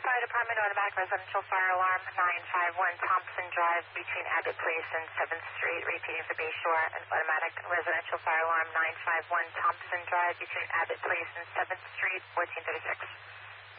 Fire Department, automatic residential fire alarm 951 Thompson Drive between Abbott Place and 7th Street. Repeating for Bayshore, an automatic residential fire alarm 951 Thompson Drive between Abbott Place and 7th Street, 1436.